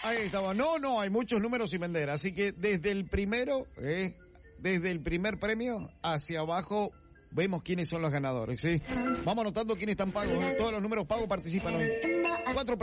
Ahí estaba. No, hay muchos números sin vender. Así que desde el primero, desde el primer premio hacia abajo, vemos quiénes son los ganadores, ¿sí? Vamos anotando quiénes están pagos. Todos los números pagos participan hoy. 4